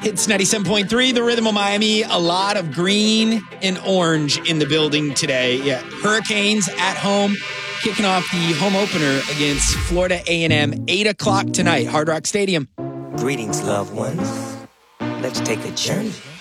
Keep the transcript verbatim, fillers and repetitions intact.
It's ninety-seven point three, The Rhythm of Miami. A lot of green and orange in the building today. Yeah, Hurricanes at home, kicking off the home opener against Florida A and M, eight o'clock tonight, Hard Rock Stadium. Greetings, loved ones. Let's take a journey.